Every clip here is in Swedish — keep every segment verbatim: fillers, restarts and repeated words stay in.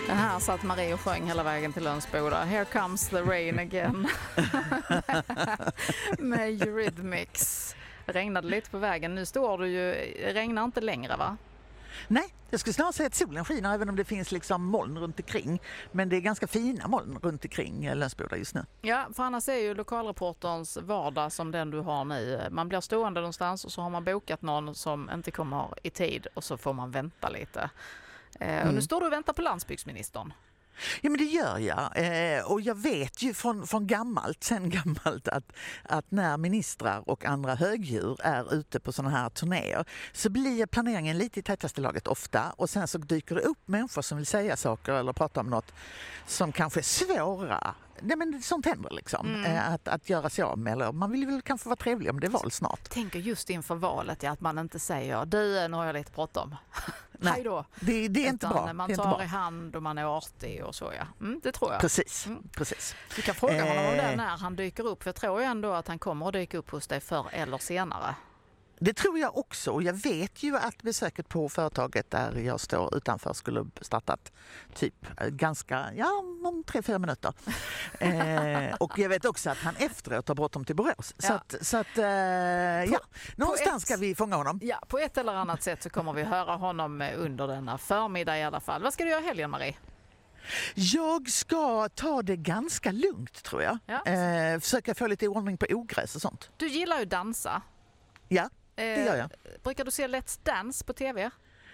Den här satt Marie och sjöng hela vägen till Lönsboda. Here comes the rain again. Med Eurythmics. Regnade lite på vägen. Nu står du ju, regnar inte längre va? Nej, jag skulle snarare säga att solen skiner även om det finns liksom moln runt omkring. Men det är ganska fina moln runt omkring Lönsboda just nu. Ja, för annars är ju lokalreporterns vardag som den du har nu. Man blir stående någonstans och så har man bokat någon som inte kommer i tid och så får man vänta lite. Eh, och nu står du och väntar på landsbygdsministern. Ja, men det gör jag. Eh, och jag vet ju från, från gammalt, sen gammalt att, att när ministrar och andra högdjur är ute på sådana här turnéer så blir planeringen lite i tätaste laget ofta och sen så dyker det upp människor som vill säga saker eller prata om något som kanske är svåra. Nej, men sånt händer liksom. Mm. Eh, att, att göra sig av med. Eller man vill väl kanske vara trevlig om det är val snart. Tänker just inför valet ja, att man inte säger du, nu har jag lite bråttom. Hej då. Det, det är inte bra. Man det är tar inte bra. i hand och man är artig och så ja. Mm, det tror jag. Precis, mm. precis. Du kan fråga honom om eh. det när han dyker upp. För jag tror ju ändå att han kommer att dyka upp hos dig förr eller senare. Det tror jag också och jag vet ju att besöket på företaget där jag står utanför skulle startat typ ganska, ja om tre, fyra minuter. eh, och jag vet också att han efteråt har bråttom till Borås. Ja. Så att, så att eh, på, ja, någonstans ett, ska vi fånga honom. Ja, på ett eller annat sätt så kommer vi höra honom under denna förmiddag i alla fall. Vad ska du göra i helgen, Marie? Jag ska ta det ganska lugnt tror jag. Ja. Eh, försöka få lite ordning på ogräs och sånt. Du gillar ju dansa. Ja. Det gör jag. Eh, brukar du se Let's Dance på tv?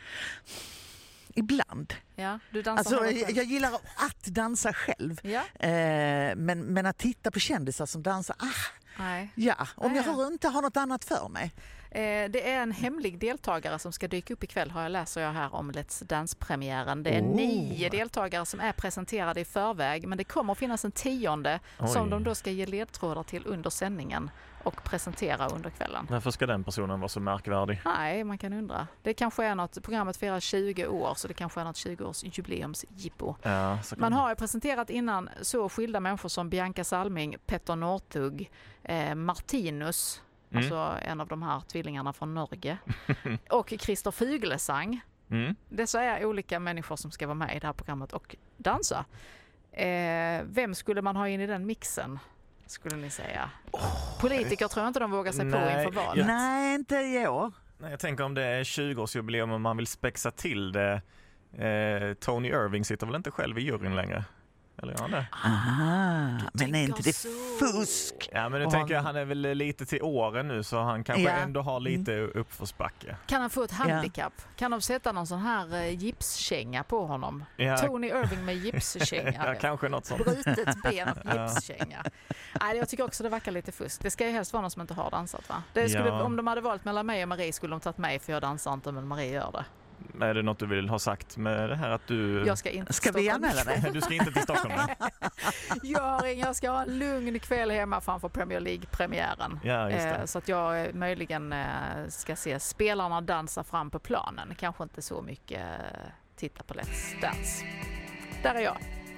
Ibland. Ja, du dansar alltså, jag, jag gillar att dansa själv. Ja. Eh, men, men att titta på kändisar som dansar, ah, Nej. ja, om Nej. jag har inte har något annat för mig. Eh, det är en hemlig deltagare som ska dyka upp ikväll har jag läser jag här om Let's Dance-premiären. Det är oh. nio deltagare som är presenterade i förväg men det kommer att finnas en tionde Oj. som de då ska ge ledtrådar till under sändningen och presentera under kvällen. Varför ska den personen vara så märkvärdig? Nej, man kan undra. Det kanske är något, programmet firar tjugo år så det kanske är något tjugo års jubileumsjippo. Ja, man har ju presenterat innan så skilda människor som Bianca Salming, Petter Northug, eh, Martinus, mm. alltså en av de här tvillingarna från Norge, och Christer Fuglesang. Mm. Dessa är olika människor som ska vara med i det här programmet och dansa. Eh, vem skulle man ha in i den mixen? Skulle ni säga. Oh, Politiker tror jag inte de vågar sig nej, på inför valet. Nej, inte i år. Nej, jag tänker om det är tjugo-årsjubileum och man vill spexa till det. Eh, Tony Irving sitter väl inte själv i juryn längre? Eller gör han det? Aha, men är inte det fusk? Ja, men nu och tänker han... jag han är väl lite till åren nu så han kanske ja. ändå har lite mm. uppförsbacke. Kan han få ett handikapp? Ja. Kan de sätta någon sån här eh, gipskänga på honom? Ja. Tony Irving med gipskänga. ja, kanske något sånt. Brutet ben och gipskänga. Nej, jag tycker också det verkar lite fusk. Det ska ju helst vara någon som inte har dansat va? Det skulle, ja. Om de hade valt mellan mig och Marie skulle de tagit mig för jag dansar inte men Marie gör det. Är det något du vill ha sagt med det här att du... Jag ska inte ska vi anmäla dig? Du ska inte till Stockholm. jag, jag ska ha en lugn kväll hemma framför Premier League-premiären. Ja, just det. Eh, så att jag möjligen eh, ska se spelarna dansa fram på planen. Kanske inte så mycket eh, titta på Let's Dance. Där är jag.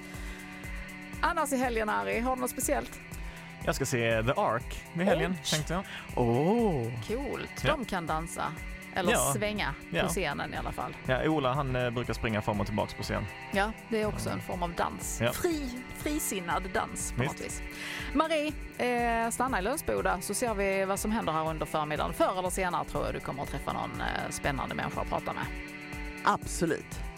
Annars i helgen, Ari, har du något speciellt? Jag ska se The Ark med helgen, oh. tänkte jag. Åh, oh. Coolt. De ja. kan dansa. Eller ja. svänga på ja. scenen i alla fall. Ja, Ola han eh, brukar springa fram och tillbaka på scen. Ja, det är också en form av dans. Ja. Fri, frisinnad dans på Visst. något vis. Marie, eh, stanna i Lönsboda så ser vi vad som händer här under förmiddagen. Förr eller senare tror jag du kommer att träffa någon eh, spännande människa att prata med. Absolut.